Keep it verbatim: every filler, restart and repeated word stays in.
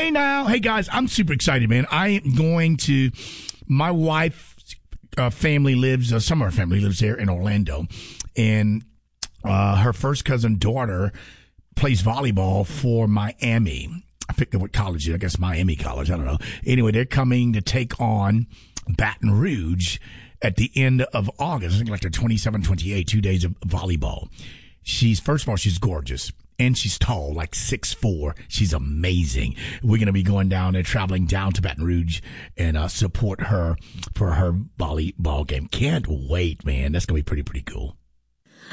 Hey now, hey guys, I'm super excited, man. I am going to, my wife's uh, family lives, uh, some of her family lives there in Orlando, and uh, her first cousin daughter plays volleyball for Miami. I forget what college it is, I guess Miami College, I don't know. Anyway, they're coming to take on Baton Rouge at the end of August. I think like the twenty-seven, twenty-eight, two days of volleyball. She's, first of all, she's gorgeous. And she's tall, like six foot four. She's amazing. We're going to be going down there, traveling down to Baton Rouge and uh, support her for her volleyball game. Can't wait, man. That's going to be pretty, pretty cool.